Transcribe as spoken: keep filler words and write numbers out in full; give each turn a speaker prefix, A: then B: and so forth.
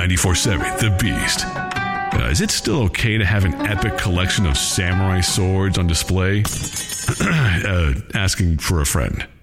A: ninety-four point seven The Beast. Uh, is it still okay to have an epic collection of samurai swords on display? uh, asking for a friend.